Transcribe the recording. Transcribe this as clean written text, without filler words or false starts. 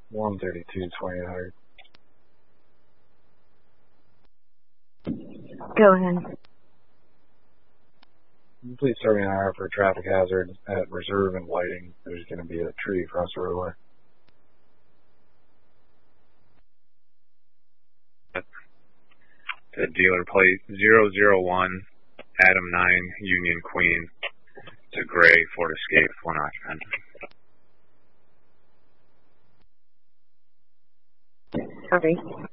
132, 2800. Go ahead. Please serve me an hour for a traffic hazard at Reserve and Lighting. There's going to be a tree across the roadway. The dealer plate 001 Adam 9 Union Queen. It's a gray Ford Escape, 1 occupant. Copy.